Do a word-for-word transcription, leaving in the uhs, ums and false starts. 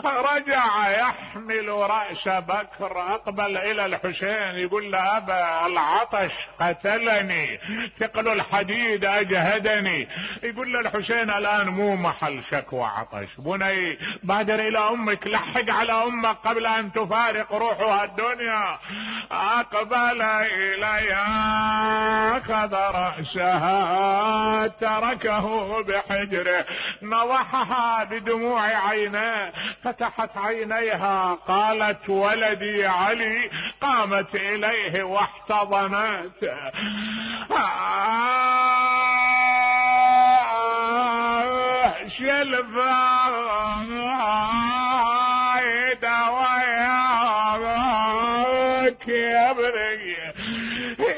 رجع يحمل رأس بكر، أقبل إلى الحسين يقول له أبا العطش قتلني، ثقل الحديد أجهدني. يقول له الحسين الآن مو محل شكوى عطش، بني بادر إلى أمك، لحق على أمك قبل أن تفارق روحها الدنيا. أقبل إليها أخذ رأسها تركه بحجره، نضحها بدموع عينيه، فتحت عينيها قالت ولدي علي، قامت إليه واحتضنته. آه شلفا